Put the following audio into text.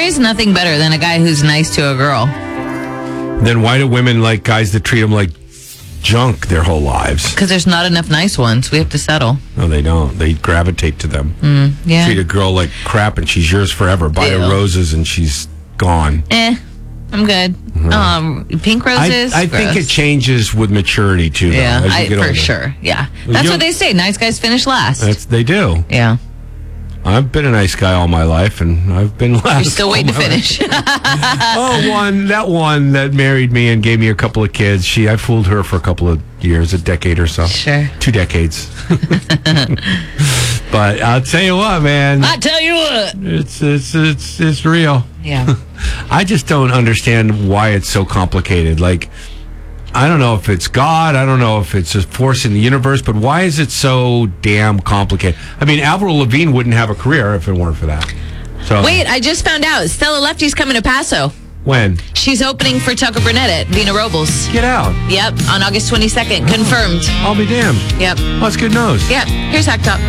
guy's nothing better than a guy who's nice to a girl. Then why do women like guys that treat them like junk their whole lives? Because there's not enough nice ones. We have to settle. No, they don't. They gravitate to them. Yeah. Treat a girl like crap and she's yours forever. Buy her roses and she's gone. I'm good. Pink roses? I think it changes with maturity, too, though, Yeah, as you get for older. sure. Yeah. That's what they say. Nice guys finish last. They do. Yeah. I've been a nice guy all my life, and I've been last. You're still waiting to finish. That one that married me and gave me a couple of kids, I fooled her for a couple of years, a decade or so. Sure. 2 decades. But I'll tell you what, man. I tell you what. It's real. Yeah. I just don't understand why it's so complicated. Like, I don't know if it's God. I don't know if it's a force in the universe, but why is it so damn complicated? I mean, Avril Lavigne wouldn't have a career if it weren't for that. So Wait, I just found out. Stella Lefty's coming to Paso. When? She's opening for Tucker Burnett at Vina Robles. Get out. Yep, on August 22nd. Confirmed. I'll be damned. Yep. Well, that's good news. Yep. Here's Hack Talk.